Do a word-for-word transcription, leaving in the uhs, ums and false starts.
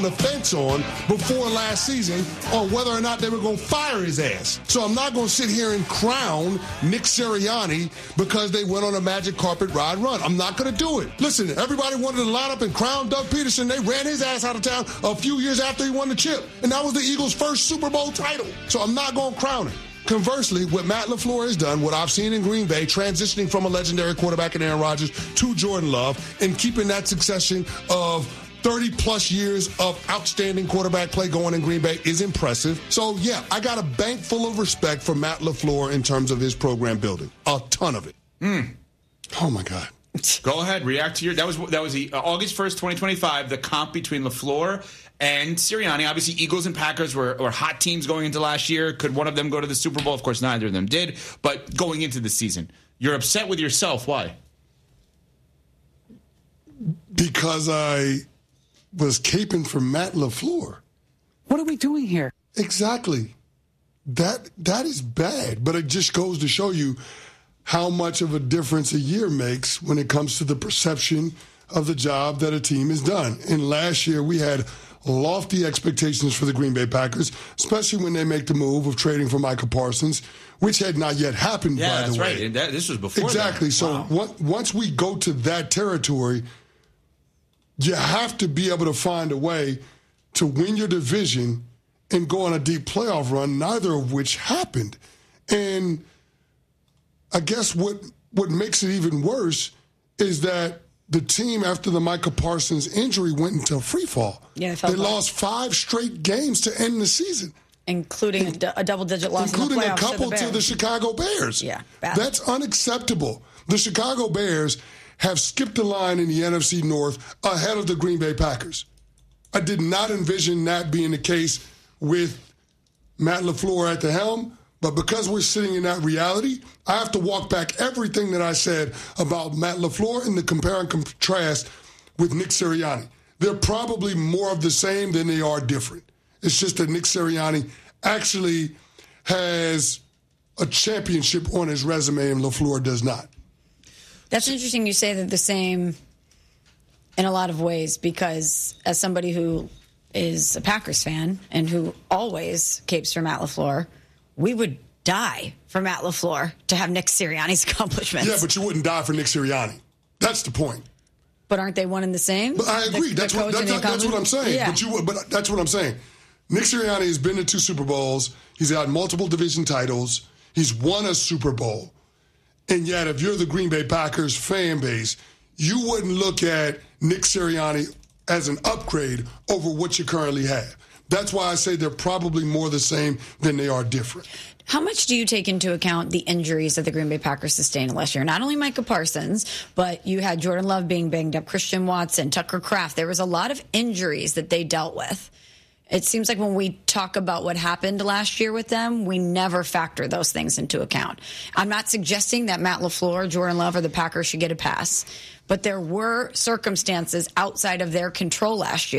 the fence on before last season on whether or not they were going to fire his ass. So I'm not going to sit here and crown Nick Sirianni because they went on a magic carpet ride run. I'm not going to do it. Listen, everybody wanted to line up and crown Doug Peterson. They ran his ass out of town a few years after he won the chip. And that was the Eagles' first Super Bowl title. So I'm not going to crown him. Conversely, what Matt LaFleur has done, what I've seen in Green Bay, transitioning from a legendary quarterback in Aaron Rodgers to Jordan Love and keeping that succession of thirty-plus years of outstanding quarterback play going in Green Bay is impressive. So, yeah, I got a bank full of respect for Matt LaFleur in terms of his program building. A ton of it. Mm. Oh, my God. Go ahead. React to your – that was that was the uh, August first, twenty twenty-five, the comp between LaFleur and Sirianni. Obviously, Eagles and Packers were, were hot teams going into last year. Could one of them go to the Super Bowl? Of course, neither of them did. But going into the season, you're upset with yourself. Why? Because I – was caping for Matt LaFleur. What are we doing here? Exactly. That that is bad, but it just goes to show you how much of a difference a year makes when it comes to the perception of the job that a team has done. And last year we had lofty expectations for the Green Bay Packers, especially when they make the move of trading for Micah Parsons, which had not yet happened, yeah, by that's the way. right. And that, this was before Exactly. that. So wow. one, once we go to that territory, you have to be able to find a way to win your division and go on a deep playoff run, neither of which happened. And I guess what what makes it even worse is that the team, after the Micah Parsons injury, went into free fall. Yeah, they lost five straight games to end the season. Including a, d- a double-digit loss Including in the playoffs a couple to the, to the Chicago Bears. Yeah, bad. That's unacceptable. The Chicago Bears have skipped the line in the N F C North ahead of the Green Bay Packers. I did not envision that being the case with Matt LaFleur at the helm, but because we're sitting in that reality, I have to walk back everything that I said about Matt LaFleur and the compare and contrast with Nick Sirianni. They're probably more of the same than they are different. It's just that Nick Sirianni actually has a championship on his resume and LaFleur does not. That's interesting you say they're the same in a lot of ways, because as somebody who is a Packers fan and who always capes for Matt LaFleur, we would die for Matt LaFleur to have Nick Sirianni's accomplishments. Yeah, but you wouldn't die for Nick Sirianni. That's the point. But aren't they one and the same? But I agree. The, that's, the what, that's, the that's what I'm saying. Yeah. But, you, but that's what I'm saying. Nick Sirianni has been to two Super Bowls. He's had multiple division titles. He's won a Super Bowl. And yet, if you're the Green Bay Packers fan base, you wouldn't look at Nick Sirianni as an upgrade over what you currently have. That's why I say they're probably more the same than they are different. How much do you take into account the injuries that the Green Bay Packers sustained last year? Not only Micah Parsons, but you had Jordan Love being banged up, Christian Watson, Tucker Kraft. There was a lot of injuries that they dealt with. It seems like when we talk about what happened last year with them, we never factor those things into account. I'm not suggesting that Matt LaFleur, Jordan Love, or the Packers should get a pass, but there were circumstances outside of their control last year